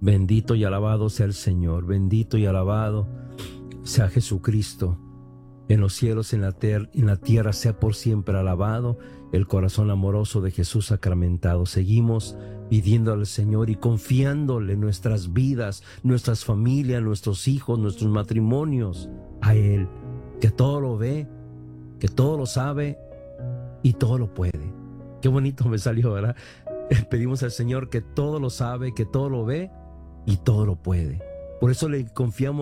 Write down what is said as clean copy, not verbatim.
Bendito y alabado sea el Señor, bendito y alabado sea Jesucristo. En los cielos, en la tierra, sea por siempre alabado el corazón amoroso de Jesús sacramentado. Seguimos pidiéndole al Señor y confiándole nuestras vidas, nuestras familias, nuestros hijos, nuestros matrimonios a Él, que todo lo ve, que todo lo sabe y todo lo puede. Qué bonito me salió, ¿verdad? Pedimos al Señor que todo lo sabe, que todo lo ve y todo lo puede. Por eso le confiamos